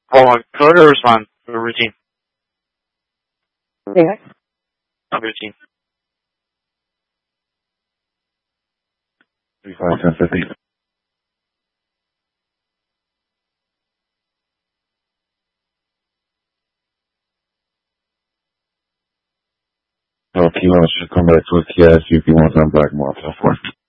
Hold on, code or respond? Or routine? Yeah. Not routine. 35, 1050. Kilo should come back to a KS UP 1 Black Mark, so forth.